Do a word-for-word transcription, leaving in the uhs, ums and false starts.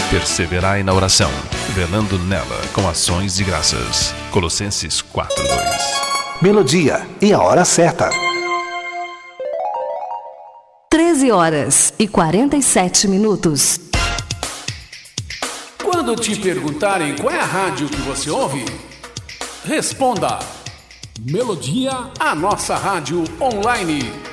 Perseverai na oração, velando nela com ações de graças. Colossenses quatro, dois. Melodia e a hora certa. treze horas e quarenta e sete minutos. Quando te perguntarem qual é a rádio que você ouve, responda: Melodia, a nossa rádio online.